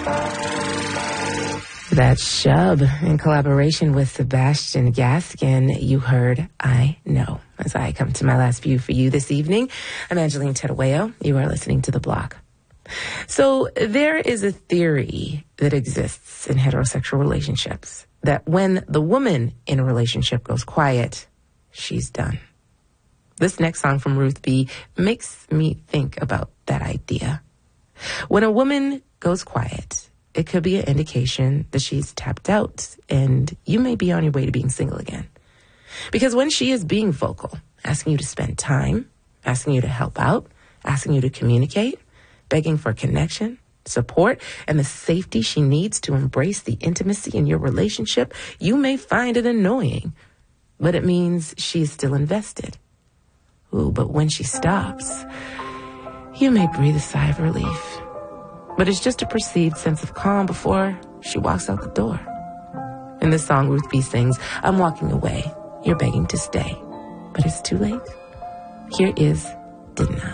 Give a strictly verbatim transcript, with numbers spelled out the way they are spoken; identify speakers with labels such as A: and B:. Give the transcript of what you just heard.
A: That's Shub in collaboration with Sebastian Gaskin. You heard I Know. As I come to my last view for you this evening, I'm Angeline Terueo. You are listening to The Block. So there is a theory that exists in heterosexual relationships that when the woman in a relationship goes quiet, she's done. This next song from Ruth B makes me think about that idea. When a woman goes quiet, it could be an indication that she's tapped out and you may be on your way to being single again. Because when she is being vocal, asking you to spend time, asking you to help out, asking you to communicate, begging for connection, support, and the safety she needs to embrace the intimacy in your relationship, you may find it annoying, but it means she's still invested. Ooh, but when she stops, you may breathe a sigh of relief. But it's just a perceived sense of calm before she walks out the door. In this song, Ruth B sings, I'm walking away. You're begging to stay. But it's too late. Here is Didn't I?